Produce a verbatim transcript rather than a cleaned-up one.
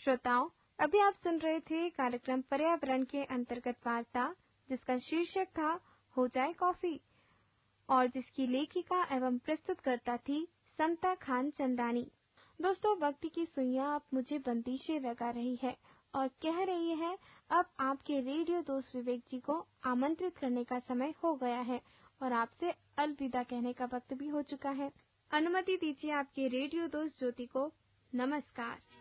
श्रोताओं, अभी आप सुन रहे थे कार्यक्रम पर्यावरण के अंतर्गत वार्ता, जिसका शीर्षक था हो जाए कॉफी और जिसकी लेखिका एवं प्रस्तुतकर्ता थी समता खान चंदानी। दोस्तों, वक्त की सुइयां अब मुझे बंदिशें लगा रही है और कह रही है अब आपके रेडियो दोस्त विवेक जी को आमंत्रित करने का समय हो गया है और आपसे अलविदा कहने का वक्त भी हो चुका है। अनुमति दीजिए आपके रेडियो दोस्त ज्योति को नमस्कार।